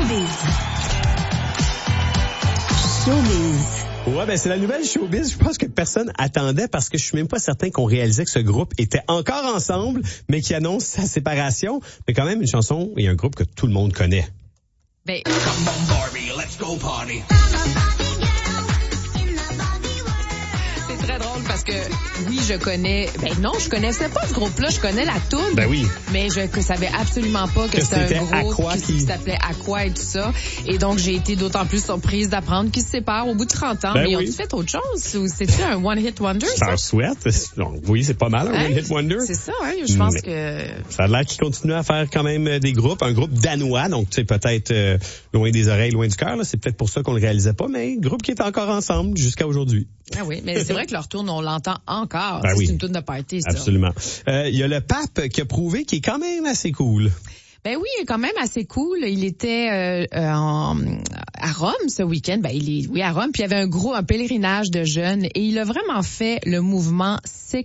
Ouais, ben c'est la nouvelle showbiz. Je pense que personne attendait parce que je suis même pas certain qu'on réalisait que ce groupe était encore ensemble, mais qui annonce sa séparation. Mais quand même une chanson et un groupe que tout le monde connaît. Ben, Come on Barbie, let's go party. c'est très drôle parce que oui, je connais. Ben non, je connaissais pas ce groupe-là. Je connais la toune. Ben oui. Mais je savais absolument pas que c'était un groupe qui s'appelait Aqua et tout ça. Et donc j'ai été d'autant plus surprise d'apprendre qu'ils se séparent au bout de 30 ans. Ben mais oui. ont-ils fait autre chose ou c'était un one hit wonder? Je t'en souhaite. Oui, c'est pas mal un One Hit Wonder. C'est ça, hein. Je pense Mais que ça a l'air qu'ils continuent à faire quand même des groupes, un groupe danois, donc tu sais peut-être loin des oreilles, loin du cœur. Là, c'est peut-être pour ça qu'on le réalisait pas, mais groupe qui est encore ensemble jusqu'à aujourd'hui. ah oui, mais c'est vrai que leur tourne, on l'entend encore. Ben oui. C'est une toune de party, ça. Absolument. Il y a le pape qui a prouvé qu'il est quand même assez cool. Ben oui, quand même assez cool. Il était à Rome ce week-end. Ben à Rome. Puis il y avait un pèlerinage de jeunes et il a vraiment fait le mouvement 6-7.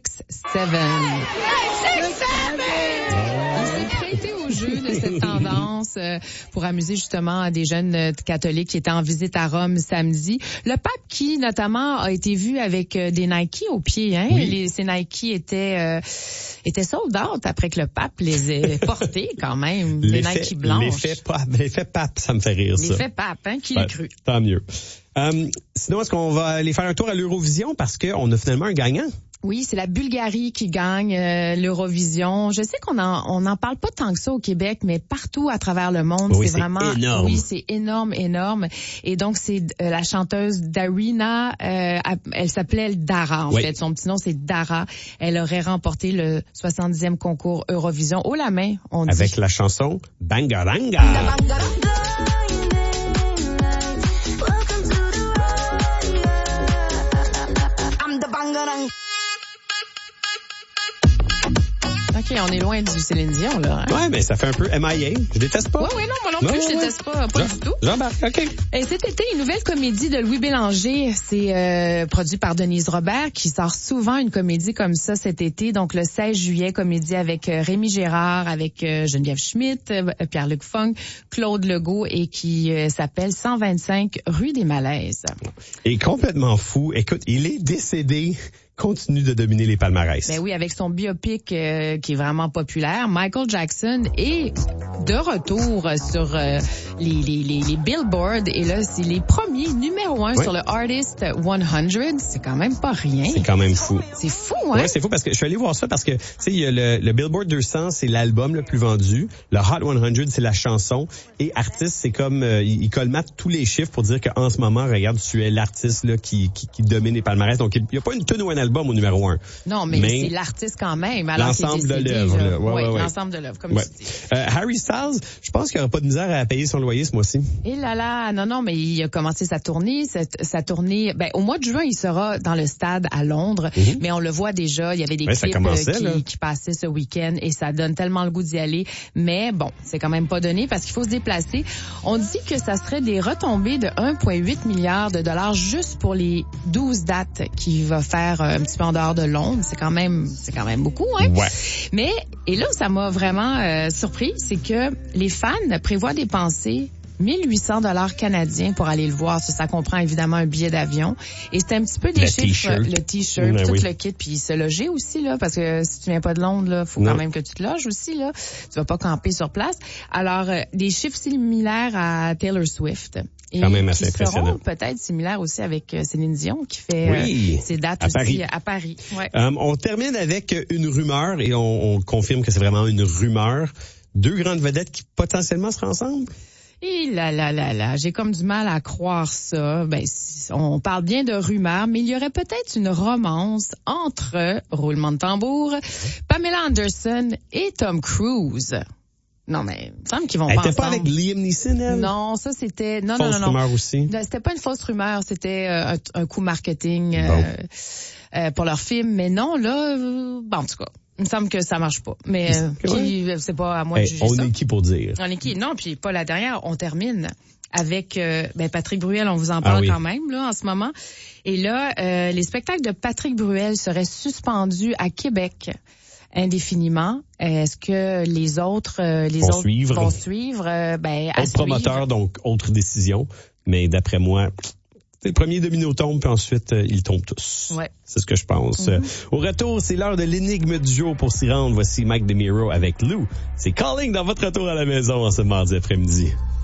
Il s'est prêté au jeu de cette tendance pour amuser justement des jeunes catholiques qui étaient en visite à Rome samedi. Le pape qui notamment a été vu avec des Nike aux pieds. Hein? Oui. Ces Nike étaient sold out après que le pape les ait portés quand même. Des Nike blanches. L'effet pape, ça me fait rire, ça. L'effet pape, hein? Qui l'a cru? Tant mieux. Sinon, est-ce qu'on va aller faire un tour à l'Eurovision parce qu'on a finalement un gagnant? Oui, c'est la Bulgarie qui gagne l'Eurovision. Je sais qu'on en parle pas tant que ça au Québec, mais partout à travers le monde, oui, c'est vraiment énorme. Oui, c'est énorme. Et donc c'est la chanteuse Darina, elle s'appelait Dara en fait. Son petit nom c'est Dara. Elle aurait remporté le 70e concours Eurovision haut la main, on dit. Avec la chanson Bangaranga. OK, on est loin du Céline Dion, là. Hein? Ouais, mais ça fait un peu MIA. Je déteste pas. Oui, non, moi non plus, je déteste pas du tout. J'embarque, OK. Et cet été, une nouvelle comédie de Louis Bélanger, c'est produit par Denise Robert, qui sort souvent une comédie comme ça cet été. Donc, le 16 juillet, comédie avec Rémi Gérard, avec Geneviève Schmidt, Pierre-Luc Funk, Claude Legault, et qui s'appelle 125 rue des Malaises. Et complètement fou. Écoute, il est décédé. Continue de dominer les palmarès. Ben oui, avec son biopic qui est vraiment populaire, Michael Jackson est de retour sur les Billboard et là c'est les premiers numéro 1 sur le Artist 100. C'est quand même pas rien. C'est quand même fou. C'est fou, hein? Ouais, c'est fou parce que je suis allé voir ça parce que tu sais il y a le Billboard 200, c'est l'album le plus vendu, le Hot 100 c'est la chanson et artiste c'est comme il colmate tous les chiffres pour dire qu'en ce moment regarde tu es l'artiste là qui domine les palmarès. Donc il y a pas une tonne ou un album au numéro 1. Non, mais c'est l'artiste quand même. Alors l'ensemble de l'œuvre. Là. Ouais, l'ensemble de l'œuvre, comme tu dis. Harry Styles, je pense qu'il n'y aura pas de misère à payer son loyer ce mois-ci. Et non, mais il a commencé sa tournée. Sa tournée, au mois de juin, il sera dans le stade à Londres, mais on le voit déjà. Il y avait des clips qui passaient ce week-end et ça donne tellement le goût d'y aller. Mais bon, c'est quand même pas donné parce qu'il faut se déplacer. On dit que ça serait des retombées de 1,8 milliard de dollars juste pour les 12 dates qu'il va faire un petit peu en dehors de Londres. C'est quand même beaucoup, hein? Ouais. Mais, et là où ça m'a vraiment surpris, c'est que les fans prévoient dépenser 1800 $ canadiens pour aller le voir. Ça comprend évidemment un billet d'avion. Et c'est un petit peu des chiffres, le t-shirt, tout le kit, puis se loger aussi, là, parce que si tu viens pas de Londres, là, faut quand même que tu te loges aussi, là. Tu vas pas camper sur place. Alors, des chiffres similaires à Taylor Swift. Et quand même assez impressionnant. Seront peut-être similaires aussi avec Céline Dion, qui fait ses dates aussi à Paris. Ouais. On termine avec une rumeur, et on confirme que c'est vraiment une rumeur. 2 grandes vedettes qui potentiellement seraient ensemble? Et là, j'ai comme du mal à croire ça. On parle bien de rumeurs, mais il y aurait peut-être une romance entre, roulement de tambour, Pamela Anderson et Tom Cruise. Non, mais il me semble qu'ils vont pas ensemble. Elle était pas avec Liam Neeson, elle? Non, ça c'était... Non. Fausse rumeur aussi? C'était pas une fausse rumeur, c'était un coup marketing pour leur film. Mais non, là, en tout cas... Il me semble que ça marche pas. Mais c'est pas à moi de juger ça. On est qui pour dire? On est qui? Non, puis pas la dernière. On termine avec Patrick Bruel. On vous en parle quand même là en ce moment. Et là, les spectacles de Patrick Bruel seraient suspendus à Québec indéfiniment. Est-ce que les autres vont suivre? Autre promoteur, donc autre décision. Mais d'après moi, le premier domino tombe, puis ensuite, ils tombent tous. Ouais. C'est ce que je pense. Au retour, c'est l'heure de l'énigme du jour pour s'y rendre. Voici Mike DeMiro avec Lou. C'est Calling dans votre retour à la maison en ce mardi après-midi.